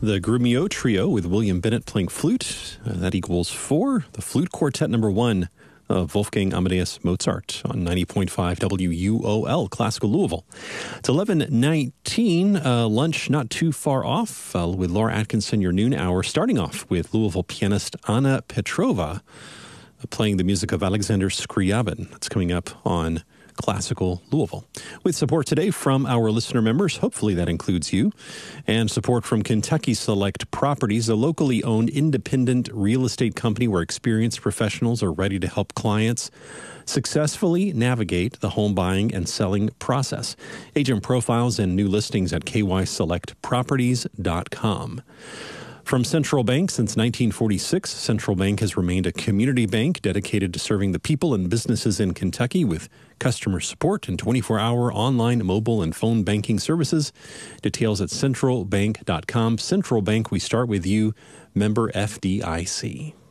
The Grumio Trio with William Bennett playing flute. That equals 4. The Flute Quartet number 1 of Wolfgang Amadeus Mozart on 90.5 WUOL, Classical Louisville. It's 11:19, lunch not too far off with Laura Atkinson, your noon hour, starting off with Louisville pianist Anna Petrova playing the music of Alexander Scriabin. That's coming up on Classical Louisville. With support today from our listener members, hopefully that includes you, and support from Kentucky Select Properties, a locally owned independent real estate company where experienced professionals are ready to help clients successfully navigate the home buying and selling process. Agent profiles and new listings at kyselectproperties.com. From Central Bank since 1946, Central Bank has remained a community bank dedicated to serving the people and businesses in Kentucky with customer support and 24-hour online, mobile, and phone banking services. Details at centralbank.com. Central Bank, we start with you, member FDIC.